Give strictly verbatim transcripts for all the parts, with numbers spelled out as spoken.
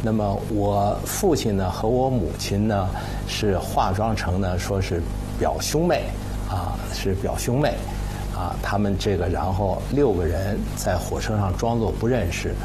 那么我父亲呢和我母亲呢是化妆成呢说是表兄妹啊，是表兄妹啊，他们这个然后六个人在火车上装作不认识。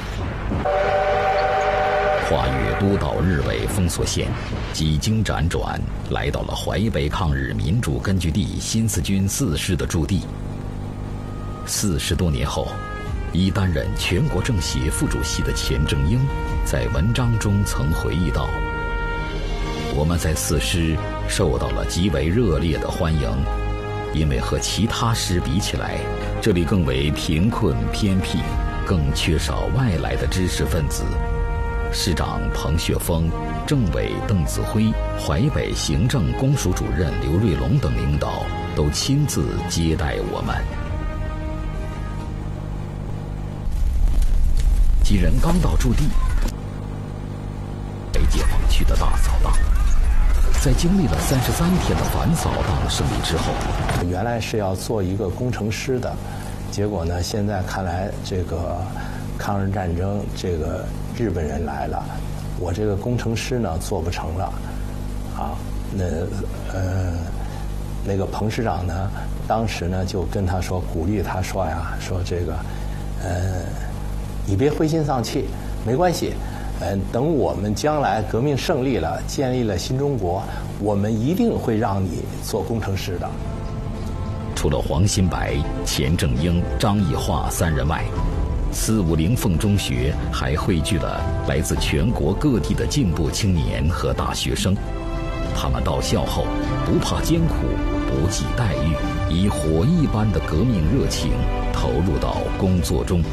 跨越多道日伪封锁线，几经辗转，来到了淮北抗日民主根据地新四军四师的驻地。四十多年后，已担任全国政协副主席的钱正英，在文章中曾回忆道：“我们在四师受到了极为热烈的欢迎，因为和其他师比起来，这里更为贫困偏僻，更缺少外来的知识分子。师长彭雪枫、政委邓子恢、淮北行政公署主任刘瑞龙等领导都亲自接待我们。”几人刚到驻地，北解放区的大扫荡，在经历了三十三天的反扫荡胜利之后， 原来是要做一个工程师的，结果呢，现在看来这个抗日战争，这个日本人来了，我这个工程师呢做不成了，啊，那呃那个彭师长呢，当时呢就跟他说，鼓励他说呀，说这个呃你别灰心丧气，没关系，呃等我们将来革命胜利了，建立了新中国，我们一定会让你做工程师的。 除了黄新白、钱正英、张义化三人外，四五零凤中学还汇聚了来自全国各地的进步青年和大学生。他们到校后不怕艰苦，不计待遇，以火一般的革命热情投入到工作中。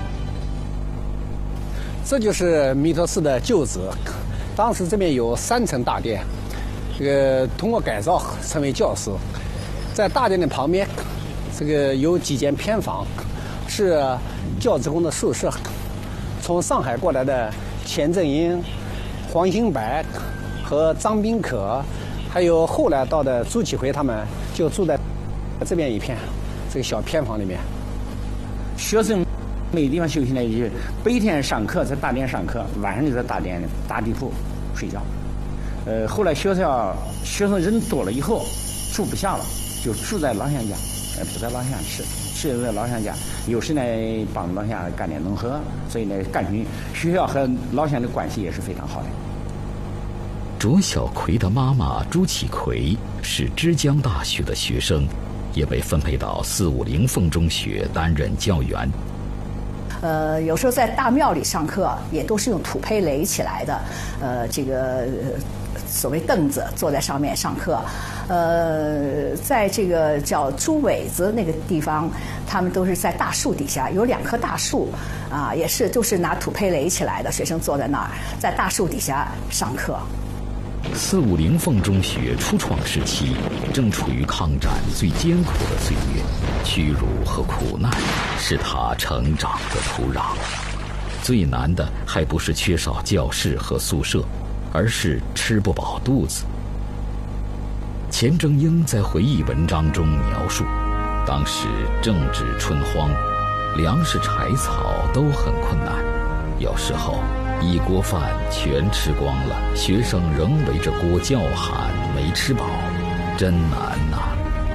这就是弥陀寺的旧址，当时这边有三层大殿，这个通过改造成为教室。在大殿的旁边，这个有几间偏房，是教职工的宿舍。从上海过来的钱正英、黄新白和张宾可，还有后来到的朱启回，他们就住在这边一片这个小偏房里面。 学生没地方休息呢，就是白天上课在大殿上课，晚上就在大殿打地铺睡觉。呃，后来学校学生人多了以后，住不下了，就住在老乡家，呃，住在老乡吃，吃在老乡家。有时呢帮老乡干点农活，所以呢感情学校和老乡的关系也是非常好的。 卓小葵的妈妈朱启葵是之江大学的学生，也被分配到四五零凤中学担任教员。 呃，有时候在大庙里上课，也都是用土坯垒起来的，呃，这个所谓凳子坐在上面上课。呃，在这个叫猪尾子那个地方，他们都是在大树底下，有两棵大树，啊，也是都是拿土坯垒起来的，学生坐在那儿，在大树底下上课。 四五零凤中学初创时期，正处于抗战最艰苦的岁月，屈辱和苦难是他成长的土壤。最难的还不是缺少教室和宿舍，而是吃不饱肚子。钱正英在回忆文章中描述，当时正值春荒，粮食柴草都很困难，有时候一锅饭全吃光了，学生仍围着锅叫喊没吃饱，真难呐、啊！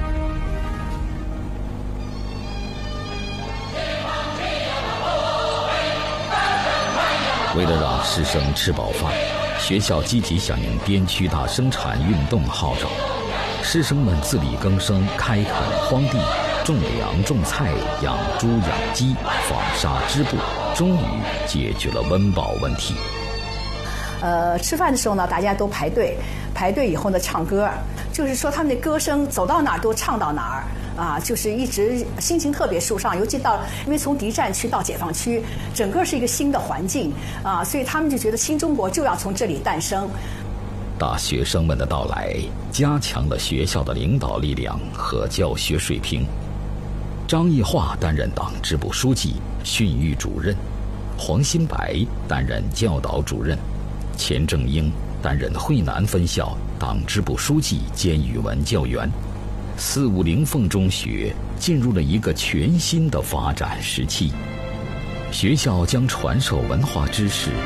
为了让师生吃饱饭，学校积极响应边区大生产运动号召，师生们自力更生，开垦荒地，种粮种菜，养猪养鸡，纺纱织布，终于解决了温饱问题。 呃，吃饭的时候呢，大家都排队，排队以后呢，唱歌，就是说他们的歌声走到哪儿都唱到哪儿啊，就是一直心情特别舒畅。尤其到，因为从敌占区到解放区，整个是一个新的环境啊，所以他们就觉得新中国就要从这里诞生。 大学生们的到来，加强了学校的领导力量和教学水平。张义化担任党支部书记、训育主任，黄新白担任教导主任，钱正英担任惠南分校党支部书记兼语文教员。四五零凤中学进入了一个全新的发展时期，学校将传授文化知识